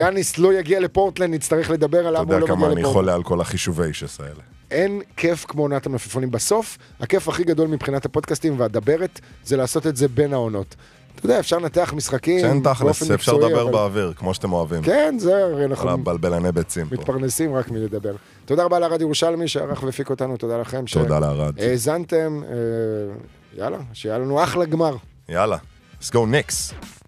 יאניס לא יגיע לפורטלנד, נצטרך לדבר על למה הוא לא מגיע לפורטלנד. אתה יודע כמה אני חולה על כל החישובי שס האלה. אין כיף כמו עונת המלפפונים בסוף, הכיף הכי גדול מבחינת הפודקאסטים והדברת, זה לעשות את זה בין העונות. אתה יודע, אפשר לנתח משחקים שאין תכלס, אפשר לדבר באוויר, כמו שאתם אוהבים. כן, זה, אנחנו בלבלני ביצים פה. מתפרנסים רק מלדבר. תודה רבה לארד ירושלמי שערך והפיק אותנו, תודה לכם. תודה לארד. האזנתם, יאללה, שיהיה לנו אחלה גמר. יאללה, let's go next.